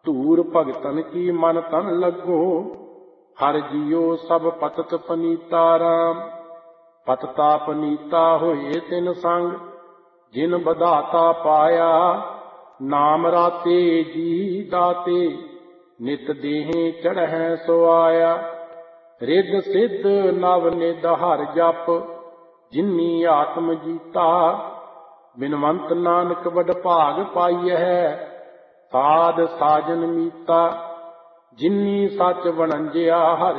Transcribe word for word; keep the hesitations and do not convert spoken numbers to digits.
ਧੂਰ ਭਗਤਨ ਕੀ ਮਨ ਤਨ ਲੱਗੋ, ਹਰ ਜੀਓ ਸਭ ਪਤਤ ਪਨੀਤਾ ਰਾਮ। ਪਤਤਾ ਪਨੀਤਾ ਹੋਏ ਤਿਨ ਸੰਗ, ਜਿਨ ਬਧਾਤਾ ਪਾਇਆ। ਨਾਮ ਰਾਤੇ ਜੀ ਦਾਤੇ, ਨਿਤ ਦੇਹੇ ਚੜ੍ਹੈ ਸੁਆਇਆ। ਰਿੱਧ ਸਿੱਧ ਨਵ ਨਿਧ ਹਰ ਜਪ, ਜਿਨੀ ਆਤਮ ਜੀਤਾ। ਬਿਨਵੰਤ ਨਾਨਕ ਵਡ ਭਾਗ ਪਾਈਐ, ਸਾਧ ਸਾਜਨ ਮੀਤਾ। ਜਿਨੀ ਸੱਚ ਵਣੰਜਿਆ ਹਰਿ